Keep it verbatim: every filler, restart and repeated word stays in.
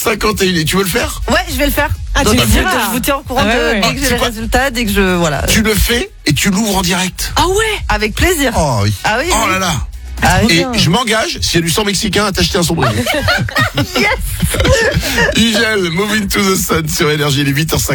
cinquante et une. Et tu veux le faire? Ouais, je vais le faire. Ah, Donc, tu je, le vous, feras. je vous tiens au courant Ah ouais, de- ouais. dès Ah, que c'est j'ai les quoi résultats, dès que je voilà. Tu le fais et tu l'ouvres en direct. Ah ouais. Avec plaisir. Oh oui. Ah oui. Oh oui. là là. Ah oui. Et je m'engage, s'il y a du sang mexicain, à t'acheter un sombrero. Yes. Igel, Moving to the Sun sur Énergie, il est huit heures cinquante.